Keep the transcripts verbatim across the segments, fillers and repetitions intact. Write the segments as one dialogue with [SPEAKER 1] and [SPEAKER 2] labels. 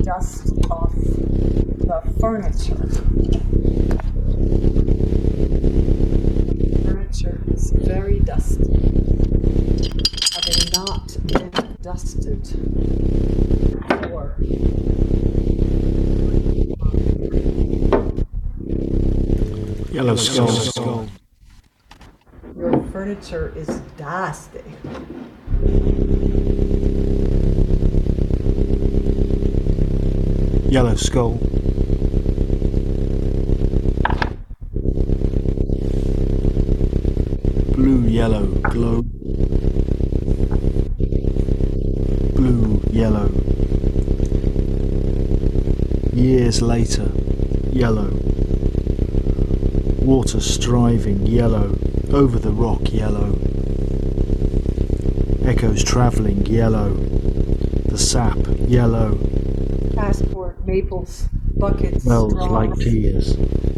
[SPEAKER 1] dust off the furniture. The furniture is very dusty, having not been dusted before.
[SPEAKER 2] Yellow skull.
[SPEAKER 1] Your furniture is dusty.
[SPEAKER 2] Yellow skull. Blue yellow glow. Blue yellow. Years later, yellow. Water striving, yellow. Over the rock, yellow. Echoes travelling, yellow. The sap, yellow.
[SPEAKER 1] Passport, maples, buckets,
[SPEAKER 2] Smells
[SPEAKER 1] straws.
[SPEAKER 2] like tears.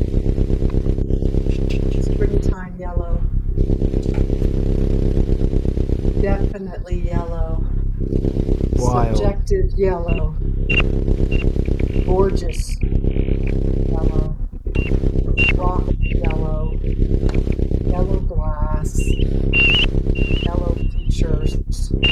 [SPEAKER 1] Springtime yellow. Definitely yellow.
[SPEAKER 2] Wild.
[SPEAKER 1] Subjective yellow. Gorgeous yellow. Rock yellow. Yellow glass. Yellow features.